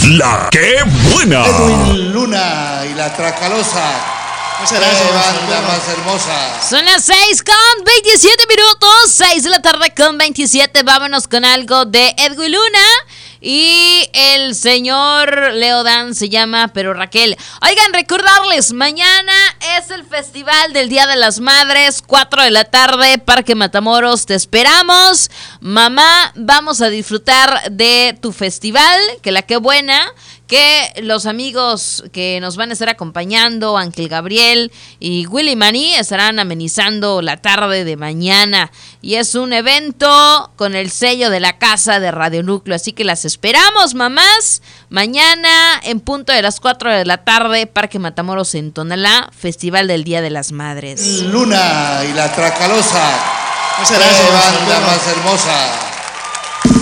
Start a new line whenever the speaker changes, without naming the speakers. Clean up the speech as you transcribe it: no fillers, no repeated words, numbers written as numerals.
La que buena.
Edwin Luna y la Tracalosa.
Muchas gracias,
banda más hermosa.
Son las 6:27 minutos, 6 de la tarde con 27. Vámonos con algo de Edwin Luna y el señor Leodan se llama Pero Raquel. Oigan, recordarles, mañana es el Festival del Día de las Madres, 4 de la tarde, Parque Matamoros, te esperamos. Mamá, vamos a disfrutar de tu festival, que la que buena. Que los amigos que nos van a estar acompañando, Ángel Gabriel y Willy Maní, estarán amenizando la tarde de mañana. Y es un evento con el sello de la Casa de Radio Núcleo. Así que las esperamos, mamás. Mañana, en punto de las 4 de la tarde, Parque Matamoros en Tonalá, Festival del Día de las Madres.
Luna y la Tracalosa.
Muchas gracias,
banda más hermosa.